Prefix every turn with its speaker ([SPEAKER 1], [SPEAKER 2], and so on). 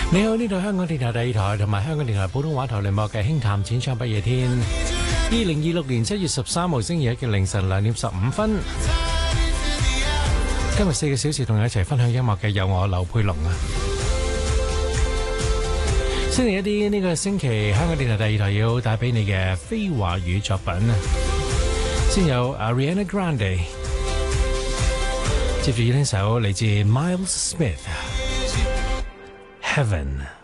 [SPEAKER 1] 你好，呢度香港電台第二台同埋香港電台普通話台聯播嘅輕談淺唱不夜天。2026年7月13號星期一嘅凌晨2點15分。今日4個小時同你一齊分享音樂嘅有我劉佩龍啊。星期一啲呢個星期香港電台第二台要帶俾你嘅非華語作品啊，先有 Ariana Grande， 接住呢首嚟自 Miles Smith，Heaven。